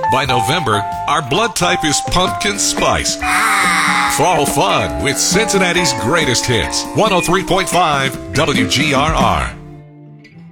By November, our blood type is pumpkin spice. Fall fun with Cincinnati's greatest hits. 103.5 WGRR.